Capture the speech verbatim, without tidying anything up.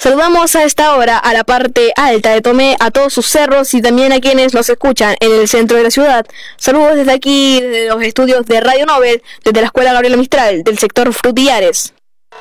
Saludamos a esta hora a la parte alta de Tomé, a todos sus cerros y también a quienes nos escuchan en el centro de la ciudad. Saludos desde aquí, desde los estudios de Radio Nobel, desde la Escuela Gabriela Mistral, del sector Frutillares.